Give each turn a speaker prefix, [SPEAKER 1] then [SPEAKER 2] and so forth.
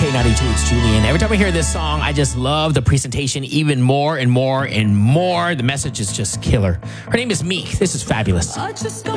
[SPEAKER 1] K92, it's Julian. Every time I hear this song, I just love the presentation even more and more and more. The message is just killer. Her name is Meek. This is fabulous.